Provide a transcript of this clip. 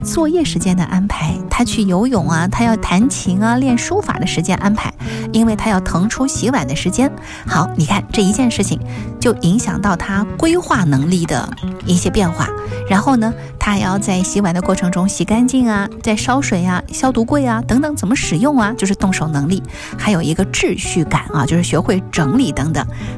作业时间的安排，他去游泳啊，他要弹琴啊，练书法的时间安排，因为他要腾出洗碗的时间。好，你看这一件事情就影响到他规划能力的一些变化。然后呢，他还要在洗碗的过程中洗干净啊，在烧水啊、消毒柜啊等等怎么使用啊，就是动手能力。还有一个秩序感啊，就是学会整理等等。